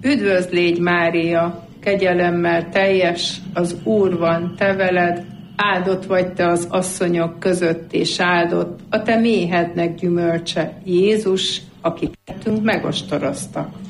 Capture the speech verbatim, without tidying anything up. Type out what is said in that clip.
Üdvözl légy, Mária, kegyelemmel teljes, az Úr van te veled, áldott vagy te az asszonyok között, és áldott a te méhednek gyümölcse, Jézus, akit tettünk megostoroztak.